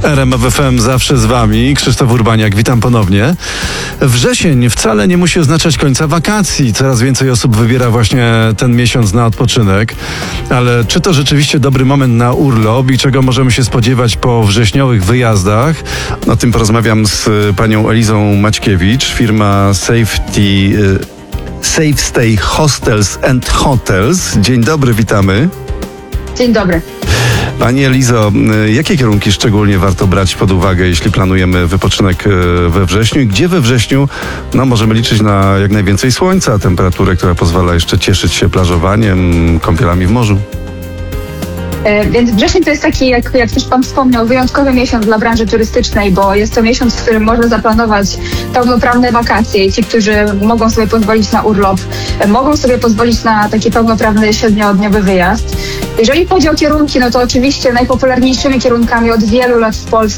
RMF FM zawsze z wami. Krzysztof Urbaniak, witam ponownie. Wrzesień wcale nie musi oznaczać końca wakacji. Coraz więcej osób wybiera właśnie ten miesiąc na odpoczynek. Ale czy to rzeczywiście dobry moment na urlop i czego możemy się spodziewać po wrześniowych wyjazdach? O tym porozmawiam z panią Elizą Maćkiewicz, firma Safe Stay Hostels and Hotels. Dzień dobry, witamy. Dzień dobry. Pani Elizo, jakie kierunki szczególnie warto brać pod uwagę, jeśli planujemy wypoczynek we wrześniu? I gdzie we wrześniu możemy liczyć na jak najwięcej słońca, temperaturę, która pozwala jeszcze cieszyć się plażowaniem, kąpielami w morzu? Więc wrzesień to jest taki, jak też Pan wspomniał, wyjątkowy miesiąc dla branży turystycznej, bo jest to miesiąc, w którym można zaplanować pełnoprawne wakacje i ci, którzy mogą sobie pozwolić na urlop, mogą sobie pozwolić na taki pełnoprawny 7-dniowy wyjazd. Jeżeli chodzi o kierunki, no to oczywiście najpopularniejszymi kierunkami od wielu lat w Polsce